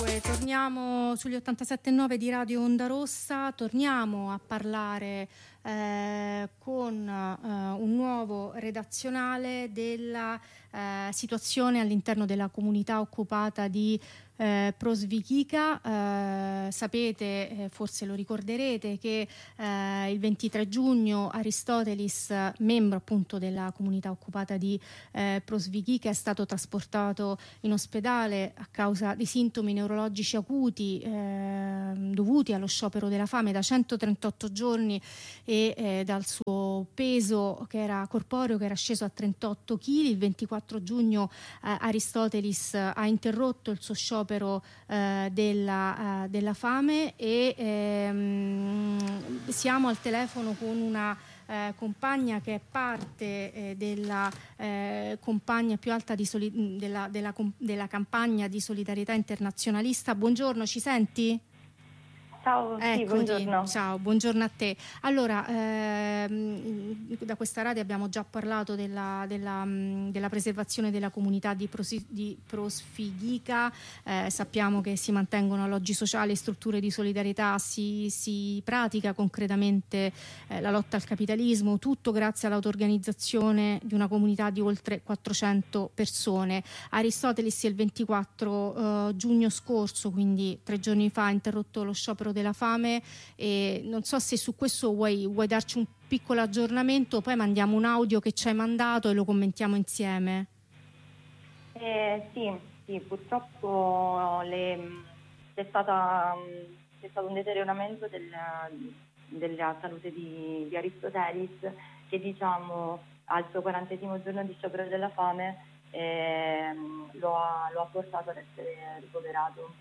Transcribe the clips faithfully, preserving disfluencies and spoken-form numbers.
e torniamo sugli ottantasette virgola nove di Radio Onda Rossa, torniamo a parlare eh, con eh, un nuovo redazionale della eh, situazione all'interno della comunità occupata di Eh, Prosvikica. Eh, sapete, eh, forse lo ricorderete, che eh, il ventitré giugno Aristotelis, membro appunto della comunità occupata di eh, Prosvikica, è stato trasportato in ospedale a causa di sintomi neurologici acuti eh, dovuti allo sciopero della fame da centotrentotto giorni e eh, dal suo peso che era corporeo che era sceso a trentotto chili. Il ventiquattro giugno eh, Aristotelis ha interrotto il suo sciopero eh, della, uh, della fame e ehm, siamo al telefono con una eh, compagna che è parte eh, della eh, compagna più alta di soli- della, della, della campagna di solidarietà internazionalista. Buongiorno, ci senti? Ciao, sì, buongiorno. Ciao, buongiorno a te. Allora, ehm, da questa radio abbiamo già parlato della, della, della preservazione della comunità di, Prosi, di Prosvikica, eh, sappiamo che si mantengono alloggi sociali e strutture di solidarietà, si, si pratica concretamente eh, la lotta al capitalismo, tutto grazie all'auto-organizzazione di una comunità di oltre quattrocento persone. Aristotelis il ventiquattro eh, giugno scorso, quindi tre giorni fa, ha interrotto lo sciopero della fame e non so se su questo vuoi, vuoi darci un piccolo aggiornamento, poi mandiamo un audio che ci hai mandato e lo commentiamo insieme. Eh, sì, sì, purtroppo le, c'è, stata, c'è stato un deterioramento della, della salute di, di Aristotelis che, diciamo, al suo quarantesimo giorno di sciopero della fame eh, lo, ha, lo ha portato ad essere ricoverato.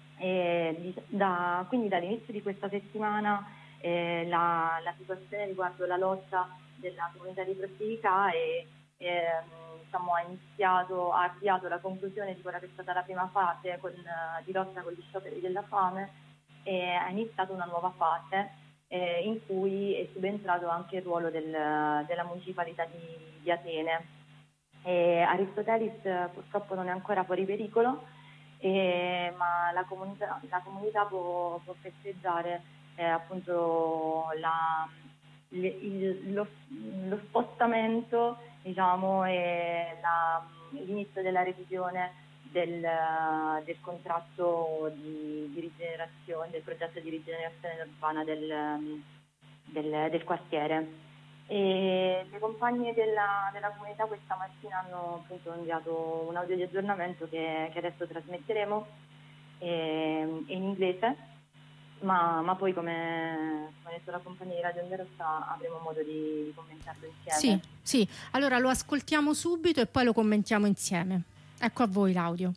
E da, quindi dall'inizio di questa settimana eh, la, la situazione riguardo la lotta della comunità di Prosvikica è, è, diciamo, ha iniziato, ha avviato la conclusione di quella che è stata la prima fase con, di lotta con gli scioperi della fame e ha iniziato una nuova fase eh, in cui è subentrato anche il ruolo del, della municipalità di, di Atene. E Aristotelis purtroppo non è ancora fuori pericolo, Eh, ma la comunità, la comunità può, può festeggiare eh, appunto la, le, il, lo, lo spostamento, diciamo, e la, l'inizio della revisione del, del contratto di, di rigenerazione, del progetto di rigenerazione urbana del, del, del quartiere. E le compagne della, della comunità questa mattina hanno appunto inviato un audio di aggiornamento che, che adesso trasmetteremo e, in inglese, ma, ma poi come, come ha detto la compagnia di Radio Onda Rossa avremo modo di, di commentarlo insieme. Sì, sì, allora lo ascoltiamo subito e poi lo commentiamo insieme. Ecco a voi l'audio.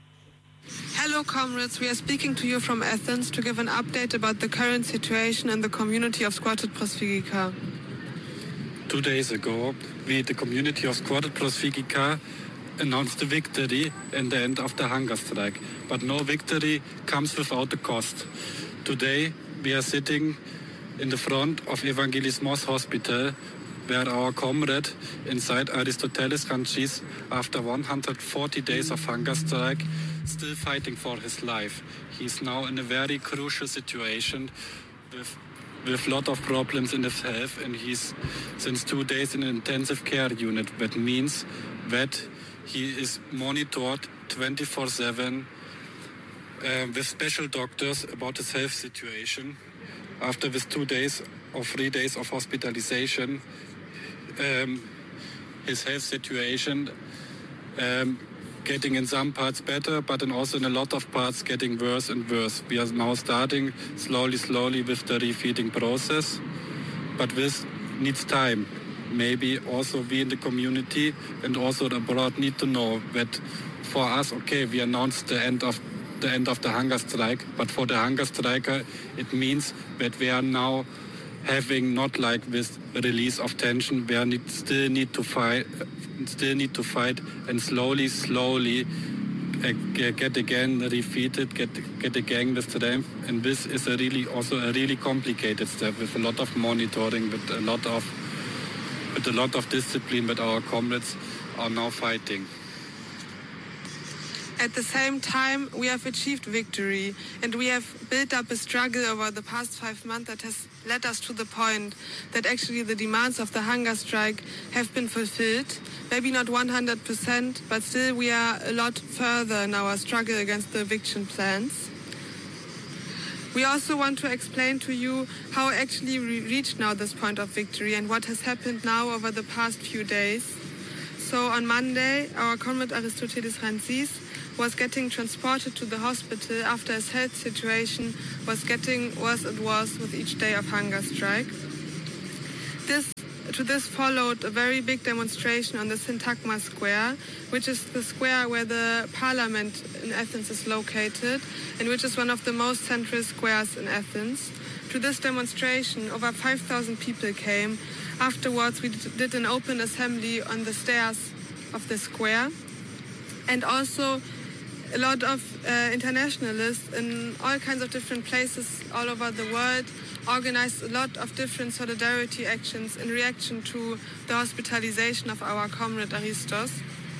Hello comrades, we are speaking to you from Athens to give an update about the current situation in the community of Squatted Prosvikica. Two days ago, we, the community of Squatted Prosvikica, announced the victory and the end of the hunger strike. But no victory comes without a cost. Today, we are sitting in the front of Evangelismos Hospital, where our comrade inside Aristotelis Ranchis, after one hundred forty days of hunger strike, still fighting for his life. He's now in a very crucial situation with with a lot of problems in his health, and he's since two days in an intensive care unit. That means that he is monitored twenty-four seven uh, with special doctors about his health situation. After this two days or three days of hospitalization, um, his health situation um, getting in some parts better, but then also in a lot of parts getting worse and worse. We are now starting slowly, slowly with the refeeding process, but this needs time. Maybe also we in the community and also abroad need to know that for us, okay, we announced the end of the end of the hunger strike, but for the hunger striker, it means that we are now having not like this release of tension. We are need, still need to fight. Still need to fight and slowly, slowly uh, get again defeated, get get again the strength. And this is a really also a really complicated step with a lot of monitoring, with a lot of with a lot of discipline that our comrades are now fighting. At the same time, we have achieved victory, and we have built up a struggle over the past five months that has led us to the point that actually the demands of the hunger strike have been fulfilled. Maybe not one hundred percent, but still we are a lot further in our struggle against the eviction plans. We also want to explain to you how actually we reached now this point of victory and what has happened now over the past few days. So on Monday, our comrade Aristoteles Rantzis was getting transported to the hospital after his health situation was getting worse and worse with each day of hunger strike. This, to this followed a very big demonstration on the Syntagma Square, which is the square where the parliament in Athens is located and which is one of the most central squares in Athens. To this demonstration, over five thousand people came. Afterwards, we did an open assembly on the stairs of the square. And also, a lot of uh, internationalists in all kinds of different places all over the world organized a lot of different solidarity actions in reaction to the hospitalization of our comrade Aristos,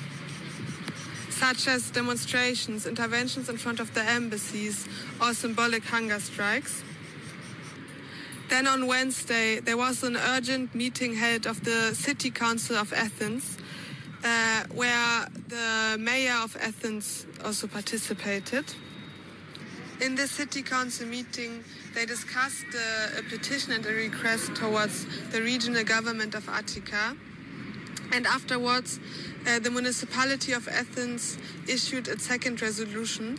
such as demonstrations, interventions in front of the embassies, or symbolic hunger strikes. Then on Wednesday, there was an urgent meeting held of the City Council of Athens, Uh, where the mayor of Athens also participated. In this city council meeting, they discussed uh, a petition and a request towards the regional government of Attica. And afterwards, uh, the municipality of Athens issued its second resolution,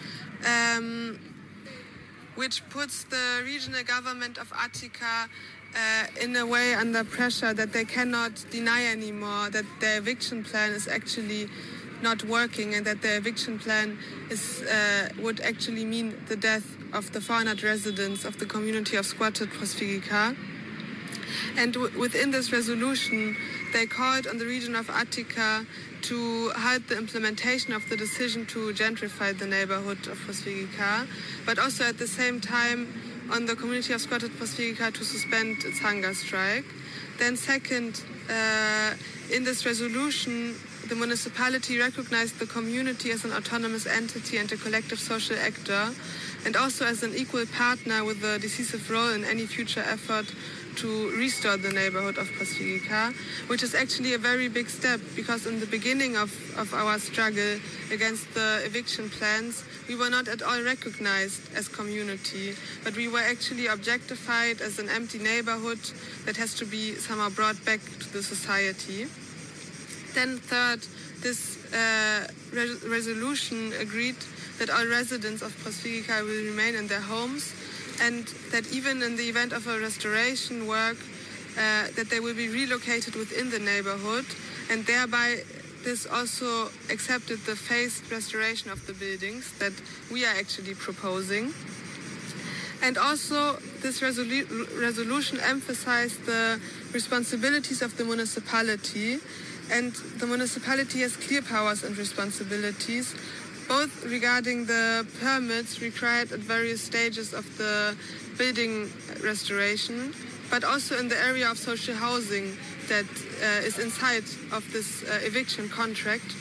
um, which puts the regional government of Attica Uh, in a way under pressure that they cannot deny anymore that their eviction plan is actually not working and that their eviction plan is uh, would actually mean the death of the four hundred residents of the community of Squatted Prosvygica. And w within this resolution, they called on the region of Attica to halt the implementation of the decision to gentrify the neighborhood of Prosvygica, but also at the same time on the community of Squatted Prosvygica to suspend its hunger strike. Then second, uh, in this resolution, the municipality recognized the community as an autonomous entity and a collective social actor, and also as an equal partner with a decisive role in any future effort to restore the neighborhood of Prosvygica, which is actually a very big step, because in the beginning of, of our struggle against the eviction plans, we were not at all recognized as community, but we were actually objectified as an empty neighborhood that has to be somehow brought back to the society. Then third, this uh, re resolution agreed that all residents of Prosvygica will remain in their homes, and that even in the event of a restoration work, uh, that they will be relocated within the neighborhood, and thereby this also accepted the phased restoration of the buildings that we are actually proposing. And also this resolu resolution emphasized the responsibilities of the municipality, and the municipality has clear powers and responsibilities, both regarding the permits required at various stages of the building restoration, but also in the area of social housing that uh, is inside of this uh, eviction contract.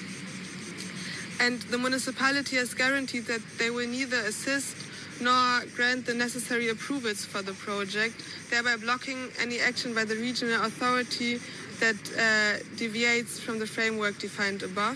And the municipality has guaranteed that they will neither assist nor grant the necessary approvals for the project, thereby blocking any action by the regional authority that uh, deviates from the framework defined above.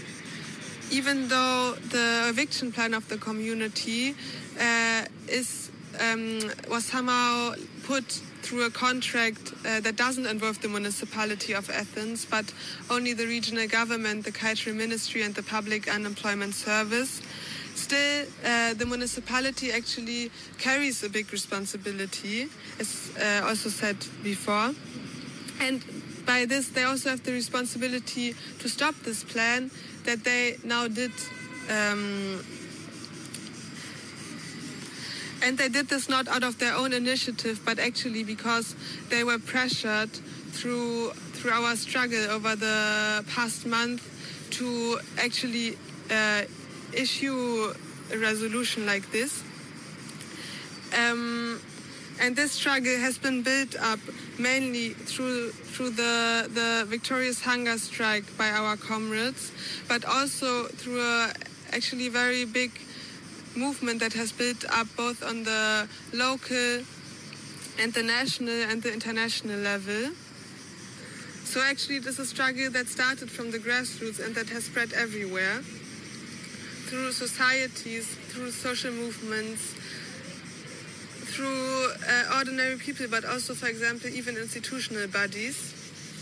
Even though the eviction plan of the community uh, is um, was somehow put through a contract uh, that doesn't involve the municipality of Athens, but only the regional government, the Cultural Ministry, and the Public Unemployment Service, still uh, the municipality actually carries a big responsibility, as uh, also said before. And by this, they also have the responsibility to stop this plan that they now did. Um, and they did this not out of their own initiative, but actually because they were pressured through through our struggle over the past month to actually uh, issue a resolution like this. Um, and this struggle has been built up mainly through through the, the victorious hunger strike by our comrades, but also through a actually a very big movement that has built up both on the local and the national and the international level. So actually it is a struggle that started from the grassroots and that has spread everywhere, through societies, through social movements, through uh, ordinary people, but also, for example, even institutional bodies.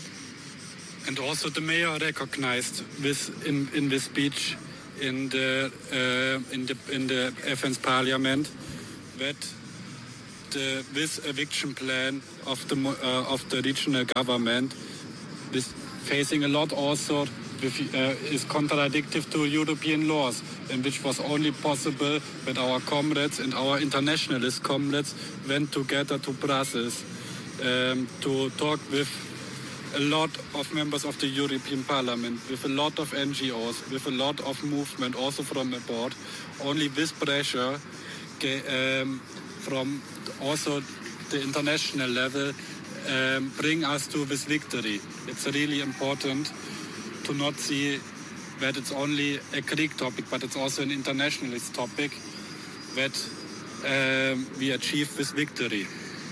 And also the mayor recognized this in, in this speech in the uh, in the in the Athens Parliament that the, this eviction plan of the uh, of the regional government is facing a lot also with, uh, is contradictory to European laws, and which was only possible when our comrades and our internationalist comrades went together to Brussels um, to talk with a lot of members of the European Parliament, with a lot of N G Os, with a lot of movement also from abroad. Only this pressure um, from also the international level um, bring us to this victory. It's really important to not see that it's only a Greek topic, but it's also an internationalist topic, that um, we achieve this victory.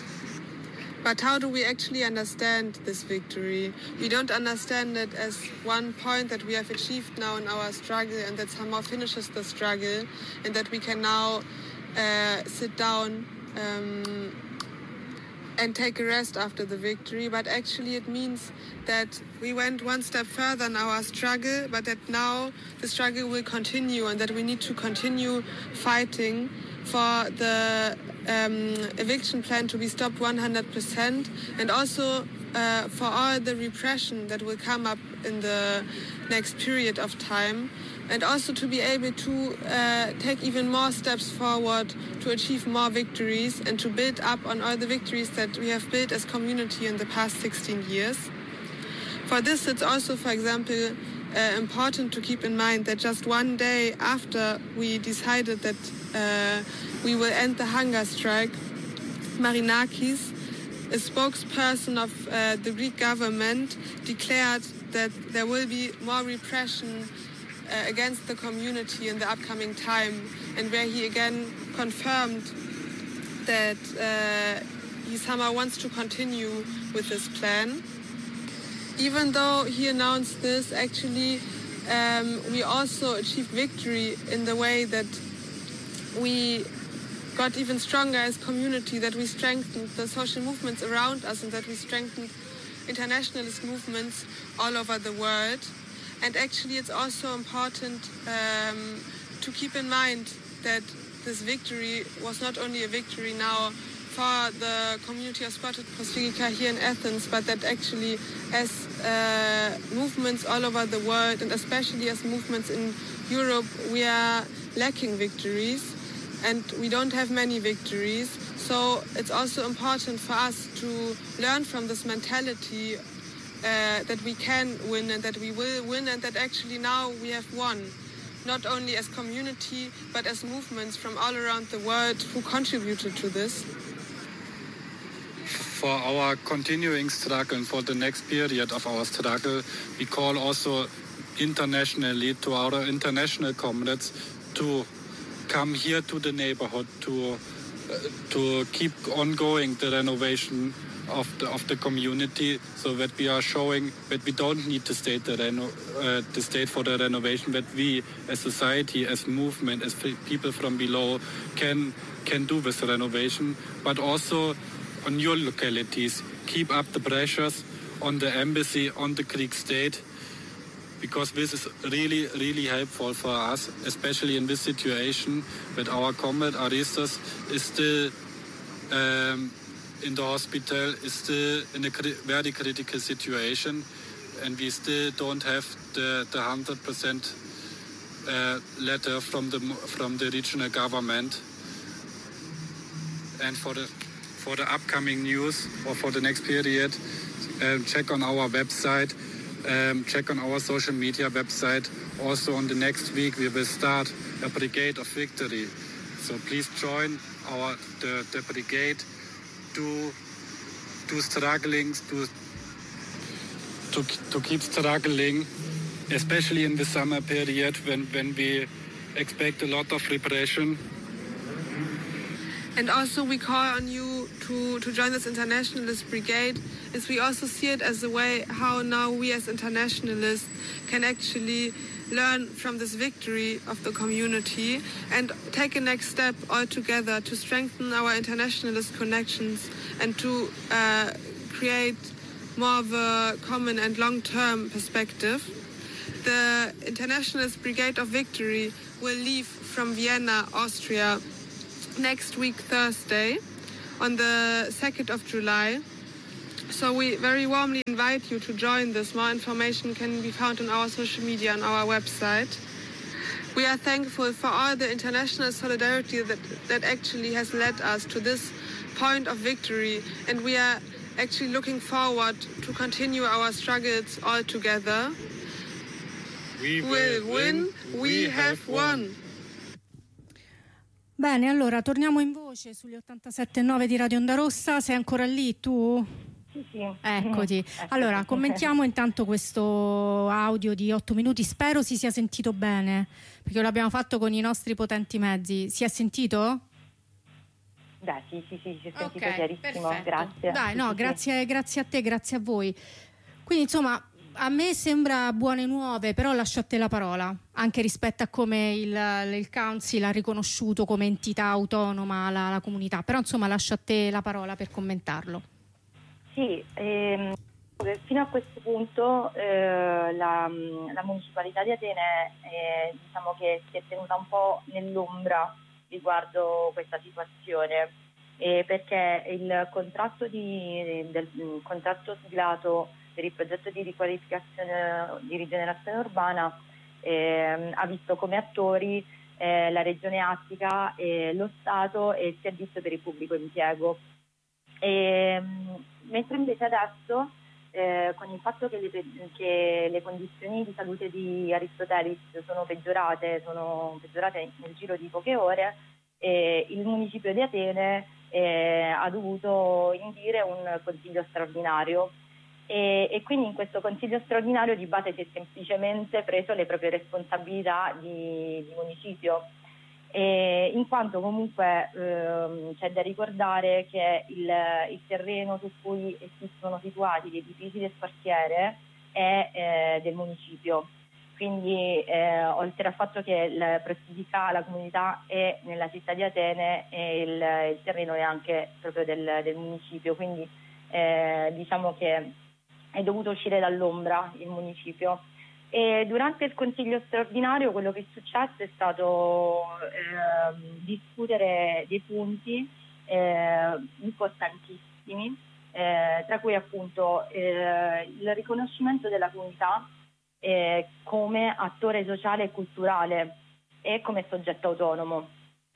But how do we actually understand this victory? We don't understand it as one point that we have achieved now in our struggle and that somehow finishes the struggle and that we can now uh, sit down um, and take a rest after the victory. But actually it means that we went one step further in our struggle, but that now the struggle will continue and that we need to continue fighting for the um, eviction plan to be stopped one hundred percent, and also uh, for all the repression that will come up in the next period of time, and also to be able to uh, take even more steps forward to achieve more victories and to build up on all the victories that we have built as community in the past sixteen years. For this, it's also, for example, Uh, important to keep in mind that just one day after we decided that uh, we will end the hunger strike, Marinakis, a spokesperson of uh, the Greek government, declared that there will be more repression uh, against the community in the upcoming time, and where he again confirmed that uh, he somehow wants to continue with this plan. Even though he announced this, actually, um, we also achieved victory in the way that we got even stronger as community, that we strengthened the social movements around us and that we strengthened internationalist movements all over the world. And actually, it's also important um, to keep in mind that this victory was not only a victory now for the community of Squadra Prosfigica here in Athens, but that actually as uh, movements all over the world, and especially as movements in Europe, we are lacking victories and we don't have many victories. So it's also important for us to learn from this mentality uh, that we can win and that we will win, and that actually now we have won, not only as community but as movements from all around the world who contributed to this. For our continuing struggle and for the next period of our struggle, we call also internationally to our international comrades to come here to the neighborhood to uh, to keep ongoing the renovation of the of the community, so that we are showing that we don't need the state the, reno, uh, the state for the renovation, that we as society, as movement, as people from below can can do this renovation, but also on your localities, keep up the pressures on the embassy, on the Greek state, because this is really, really helpful for us, especially in this situation that our comrade Aristos is still um, in the hospital, is still in a cri- very critical situation, and we still don't have the, the one hundred percent uh, letter from the from the regional government. And for the For the upcoming news or for the next period, um, check on our website, um, check on our social media website. Also on the next week we will start a Brigade of Victory. So please join our the, the brigade to to struggling to to to keep struggling, especially in the summer period when when we expect a lot of repression. And also we call on you to, to join this internationalist brigade, as we also see it as a way how now we as internationalists can actually learn from this victory of the community and take a next step all together to strengthen our internationalist connections and to uh, create more of a common and long-term perspective. The Internationalist Brigade of Victory will leave from Vienna, Austria, next week Thursday on the second of July. So we very warmly invite you to join this. More information can be found on our social media and our website. We are thankful for all the international solidarity that, that actually has led us to this point of victory, and we are actually looking forward to continue our struggles all together. We will win, we have won. Bene, allora torniamo in voce sugli ottantasette e nove di Radio Onda Rossa. Sei ancora lì tu? Sì, sì. Eccoti. Allora, commentiamo intanto questo audio di otto minuti. Spero si sia sentito bene, perché lo abbiamo fatto con i nostri potenti mezzi. Si è sentito? Beh, sì, sì, sì, si è sentito Ok, chiarissimo. perfetto. Grazie. Dai, Sì, no, sì, grazie, grazie a te, grazie a voi. Quindi, insomma, a me sembra buone nuove, però lascio a te la parola, anche rispetto a come il, il Council ha riconosciuto come entità autonoma la, la comunità. Però, insomma, lascio a te la parola per commentarlo. Sì, ehm, fino a questo punto eh, la, la municipalità di Atene eh, diciamo che si è tenuta un po' nell'ombra riguardo questa situazione, eh, perché il contratto, di, del, il contratto siglato per il progetto di riqualificazione di rigenerazione urbana eh, ha visto come attori eh, la Regione Attica, eh, lo Stato e il Servizio per il Pubblico Impiego. E, mentre invece adesso, eh, con il fatto che le, che le condizioni di salute di Aristotelis sono peggiorate, sono peggiorate nel giro di poche ore, eh, il municipio di Atene eh, ha dovuto indire un consiglio straordinario e, e quindi in questo consiglio straordinario di base si è semplicemente preso le proprie responsabilità di, di municipio. E in quanto comunque ehm, c'è da ricordare che il, il terreno su cui sono situati gli edifici del quartiere è eh, del municipio, quindi eh, oltre al fatto che il Prossidica, la comunità è nella città di Atene, e il, il terreno è anche proprio del, del municipio, quindi eh, diciamo che è dovuto uscire dall'ombra il municipio. E durante il consiglio straordinario quello che è successo è stato eh, discutere dei punti eh, importantissimi, eh, tra cui appunto eh, il riconoscimento della comunità eh, come attore sociale e culturale e come soggetto autonomo.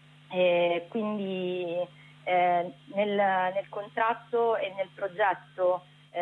E quindi eh, nel, nel contratto e nel progetto Eh,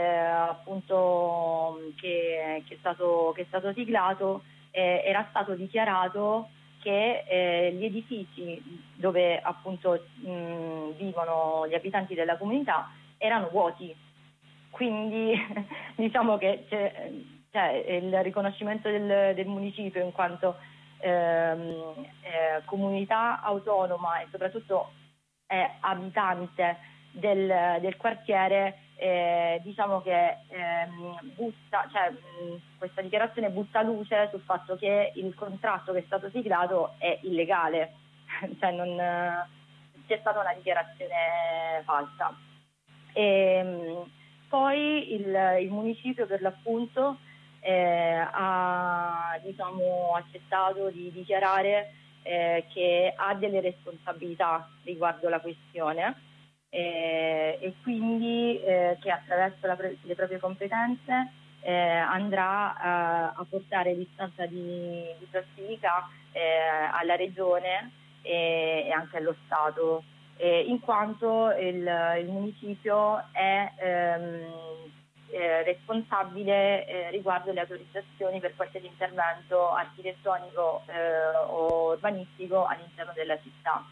appunto che, che, è stato, che è stato siglato eh, era stato dichiarato che eh, gli edifici dove appunto mh, vivono gli abitanti della comunità erano vuoti, quindi diciamo che c'è, c'è il riconoscimento del, del municipio in quanto ehm, eh, comunità autonoma e soprattutto è abitante del, del quartiere. Eh, diciamo che ehm, butta, cioè, mh, questa dichiarazione butta luce sul fatto che il contratto che è stato siglato è illegale, cioè non eh, c'è stata una dichiarazione falsa. E, mh, poi il, il municipio per l'appunto eh, ha diciamo, accettato di dichiarare eh, che ha delle responsabilità riguardo la questione. Eh, e quindi eh, che attraverso la, le proprie competenze eh, andrà a, a portare l'istanza di, di Prossidica eh, alla Regione e, e anche allo Stato, eh, in quanto il, il municipio è ehm, eh, responsabile eh, riguardo le autorizzazioni per qualsiasi intervento architettonico eh, o urbanistico all'interno della città.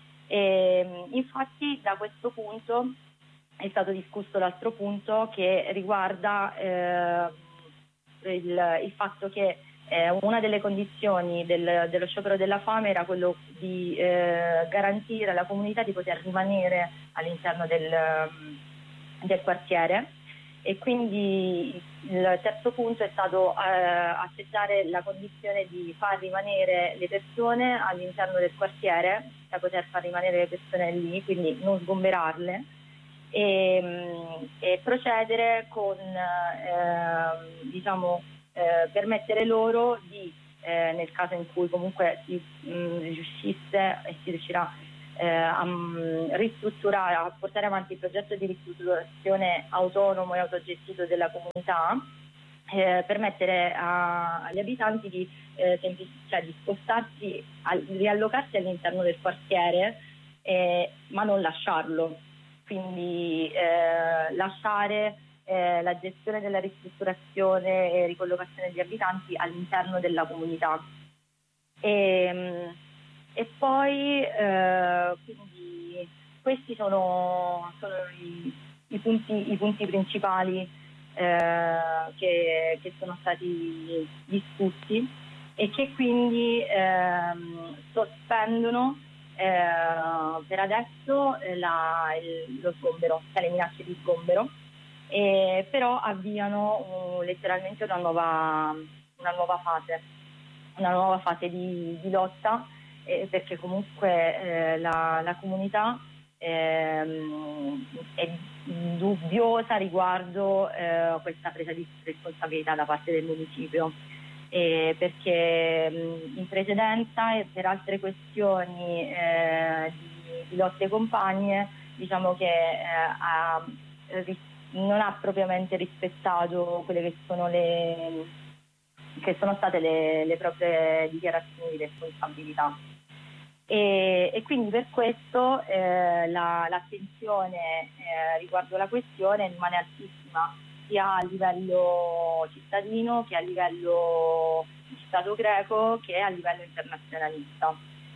E, infatti da questo punto è stato discusso l'altro punto che riguarda eh, il, il fatto che eh, una delle condizioni del, dello sciopero della fame era quello di eh, garantire alla comunità di poter rimanere all'interno del, del quartiere, e quindi il terzo punto è stato eh, accettare la condizione di far rimanere le persone all'interno del quartiere, da poter far rimanere le persone lì, quindi non sgomberarle, e, e procedere con eh, diciamo eh, permettere loro di eh, nel caso in cui comunque si mh, riuscisse e si riuscirà eh, a mh, ristrutturare, a portare avanti il progetto di ristrutturazione autonomo e autogestito della comunità, eh, permettere a, agli abitanti di, eh, semplic- cioè di spostarsi, a, riallocarsi all'interno del quartiere, eh, ma non lasciarlo. Quindi eh, lasciare eh, la gestione della ristrutturazione e ricollocazione degli abitanti all'interno della comunità. E, e poi eh, quindi questi sono, sono i, i, punti, i punti principali eh, che, che sono stati discussi e che quindi ehm, sospendono Eh, per adesso eh, la, il, lo sgombero, cioè le minacce di sgombero, eh, però avviano uh, letteralmente una nuova, una nuova fase, una nuova fase di, di lotta, eh, perché comunque eh, la, la comunità ehm, è dubbiosa riguardo eh, questa presa di responsabilità da parte del municipio. Eh, perché mh, in precedenza e per altre questioni eh, di, di lotte compagne, diciamo che eh, ha, ris- non ha propriamente rispettato quelle che sono le che sono state le, le proprie dichiarazioni di responsabilità. E, e quindi per questo eh, la, l'attenzione eh, riguardo la questione rimane altissima, sia a livello cittadino che a livello di Stato greco che a livello internazionalista,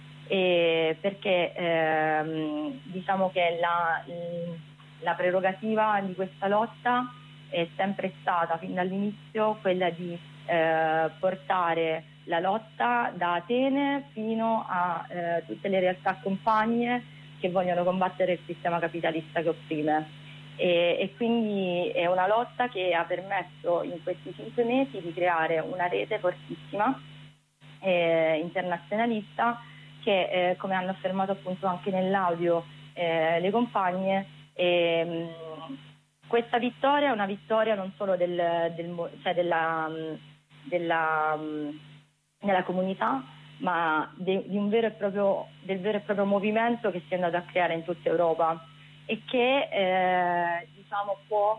e perché ehm, diciamo che la, la prerogativa di questa lotta è sempre stata fin dall'inizio quella di eh, portare la lotta da Atene fino a eh, tutte le realtà compagne che vogliono combattere il sistema capitalista che opprime. E, e quindi è una lotta che ha permesso in questi cinque mesi di creare una rete fortissima eh, internazionalista che, eh, come hanno affermato appunto anche nell'audio eh, le compagne, eh, mh, questa vittoria è una vittoria non solo del, del, cioè della, della, della comunità, ma de, di un vero e proprio, del vero e proprio movimento che si è andato a creare in tutta Europa e che eh, diciamo può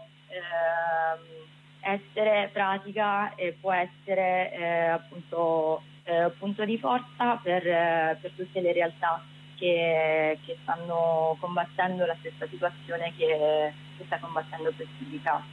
eh, essere pratica e può essere eh, appunto eh, punto di forza per, eh, per tutte le realtà che, che stanno combattendo la stessa situazione che, che sta combattendo Prossidica.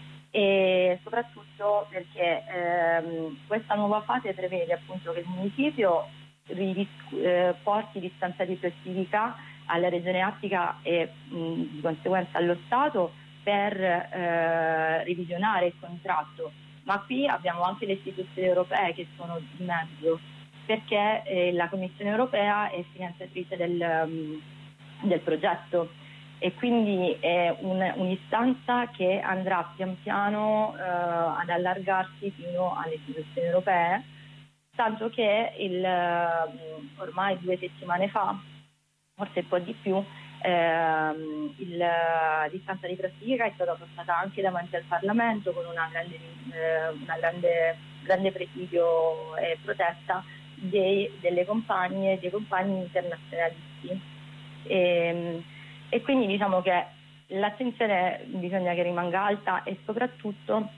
E soprattutto perché ehm, questa nuova fase prevede appunto che il municipio ri, eh, porti l'istanza di Prossidica alla Regione Attica e mh, di conseguenza allo Stato per eh, revisionare il contratto, ma qui abbiamo anche le istituzioni europee che sono di mezzo, perché eh, la Commissione europea è finanziatrice del, um, del progetto e quindi è un, un'istanza che andrà pian piano uh, ad allargarsi fino alle istituzioni europee, tanto che il, uh, ormai due settimane fa, forse un po' di più, ehm, il, l'istanza di Prossidica è stata portata anche davanti al Parlamento con una grande, eh, una grande, grande presidio e protesta dei, delle compagne e dei compagni internazionalisti. E, e quindi diciamo che l'attenzione bisogna che rimanga alta e soprattutto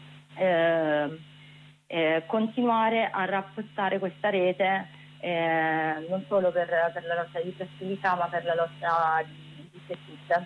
eh, eh, continuare a rafforzare questa rete eh, non solo per, per la lotta di Prossidica ma per la lotta di, di tutte.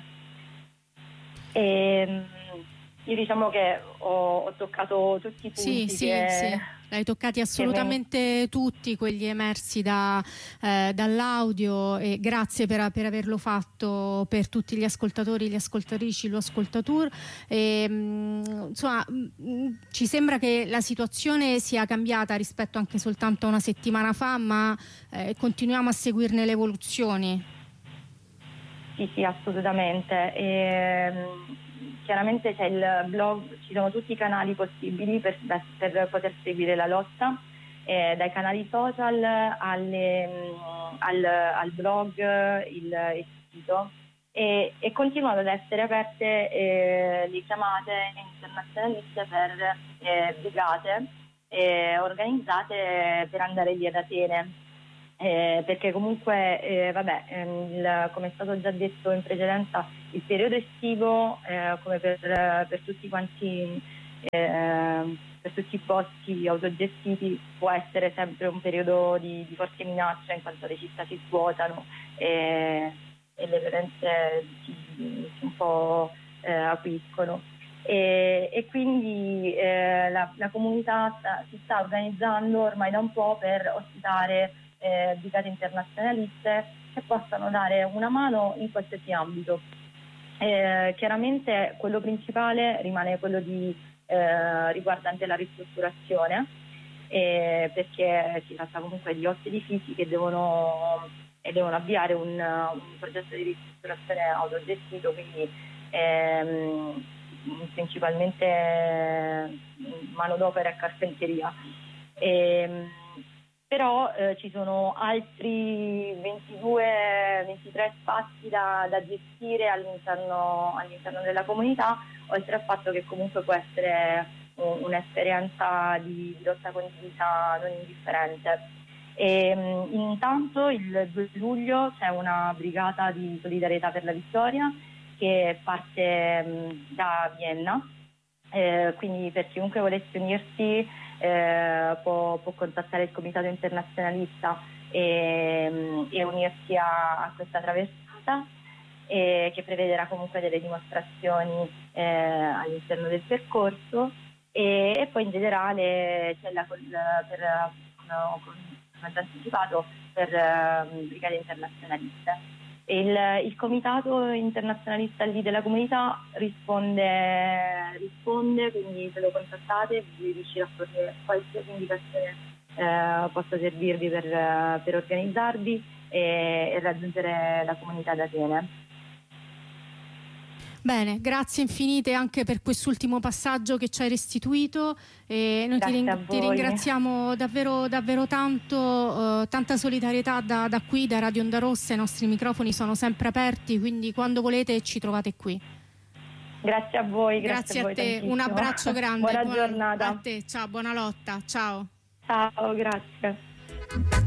E io diciamo che ho, ho toccato tutti i punti sì, che... sì, sì. L'hai toccati assolutamente tutti, quelli emersi da, eh, dall'audio, e grazie per, per averlo fatto per tutti gli ascoltatori, gli ascoltatrici, lo ascoltatur. E, mh, insomma, mh, ci sembra che la situazione sia cambiata rispetto anche soltanto a una settimana fa, ma eh, continuiamo a seguirne le evoluzioni. Sì, sì, assolutamente. E, chiaramente c'è il blog, ci sono tutti i canali possibili per, per poter seguire la lotta, eh, dai canali social alle, al, al blog, il, il sito, e, e continuano ad essere aperte eh, le chiamate internazionaliste per eh, brigate eh, organizzate per andare lì ad Atene. Eh, perché comunque, eh, vabbè, ehm, il, come è stato già detto in precedenza, il periodo estivo, eh, come per, per tutti quanti, eh, per tutti i posti autogestiti, può essere sempre un periodo di, di forte minaccia, in quanto le città si svuotano e, e le violenze si, si un po' eh, acuiscono. E, e quindi eh, la, la comunità sta, si sta organizzando ormai da un po' per ospitare Eh, brigate internazionaliste che possano dare una mano in qualsiasi ambito. Eh, chiaramente quello principale rimane quello di, eh, riguardante la ristrutturazione, eh, perché si tratta comunque di otto edifici che devono, e devono avviare un, un progetto di ristrutturazione autogestito, quindi ehm, principalmente manodopera e carpenteria. E, però eh, ci sono altri ventidue ventitré spazi da, da gestire all'interno, all'interno della comunità, oltre al fatto che comunque può essere un, un'esperienza di, di lotta condivisa non indifferente. E, mh, intanto il due luglio c'è una brigata di solidarietà per la vittoria che parte mh, da Vienna, eh, quindi per chiunque volesse unirsi Eh, può, può contattare il Comitato Internazionalista e, e unirsi a, a questa traversata, eh, che prevederà comunque delle dimostrazioni eh, all'interno del percorso, e, e poi in generale c'è la, per, no, come già anticipato, per uh, brigate internazionaliste. Il, il Comitato Internazionalista lì della comunità risponde, risponde, quindi se lo contattate vi riuscirà a fornire qualsiasi indicazione eh, possa servirvi per, per organizzarvi e, e raggiungere la comunità d'Atene. Bene, grazie infinite anche per quest'ultimo passaggio che ci hai restituito, e noi ti, ring- ti ringraziamo davvero, davvero tanto, uh, tanta solidarietà da, da qui, da Radio Onda Rossa. I nostri microfoni sono sempre aperti, quindi quando volete ci trovate qui. Grazie a voi, grazie, grazie a, a voi te, tantissimo. Un abbraccio grande. Buona, buona giornata a te, ciao, buona lotta, ciao. Ciao, grazie.